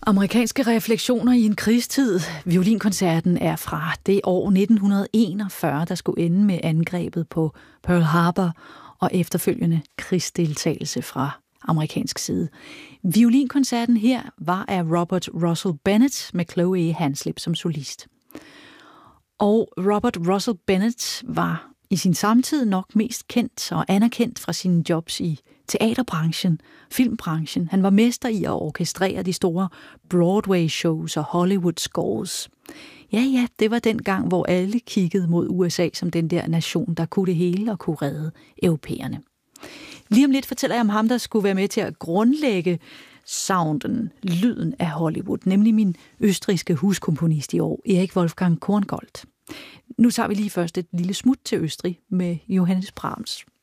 Amerikanske refleksioner i en krigstid. Violinkoncerten er fra det år 1941, der skulle ende med angrebet på Pearl Harbor og efterfølgende krigsdeltagelse fra amerikansk side. Violinkoncerten her var af Robert Russell Bennett med Chloe Hanslip som solist. Og Robert Russell Bennett var i sin samtid nok mest kendt og anerkendt fra sine jobs i teaterbranchen, filmbranchen. Han var mester i at orkestrere de store Broadway-shows og Hollywood-scores. Ja, det var den gang, hvor alle kiggede mod USA som den der nation, der kunne det hele og kunne redde europæerne. Lige om lidt fortæller jeg om ham, der skulle være med til at grundlægge sounden, lyden af Hollywood, nemlig min østrigske huskomponist i år, Erik Wolfgang Korngold. Nu tager vi lige først et lille smut til Østrig med Johannes Brahms.